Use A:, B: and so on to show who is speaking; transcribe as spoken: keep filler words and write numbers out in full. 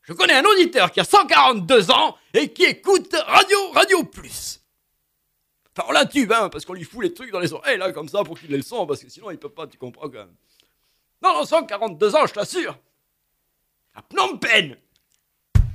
A: Je connais un auditeur qui a cent quarante-deux ans et qui écoute Radio Radio Plus. Enfin, on l'intube, hein, parce qu'on lui fout les trucs dans les oreilles, là, comme ça, pour qu'il ait le son, parce que sinon, il peut pas, tu comprends, quand même. Non, non, cent quarante-deux ans, je t'assure. À Phnom Penh.